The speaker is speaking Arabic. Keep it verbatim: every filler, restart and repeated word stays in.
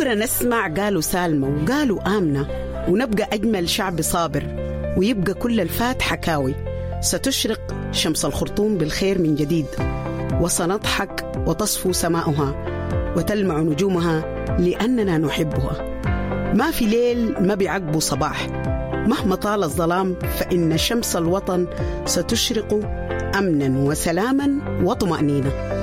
بكرة نسمع قالوا سالمة وقالوا آمنة، ونبقى أجمل شعب صابر، ويبقى كل الفات حكاوي. ستشرق شمس الخرطوم بالخير من جديد، وسنضحك وتصفو سماؤها وتلمع نجومها لأننا نحبها. ما في ليل ما بيعقبه صباح، مهما طال الظلام فإن شمس الوطن ستشرق أمنا وسلاما وطمأنينة.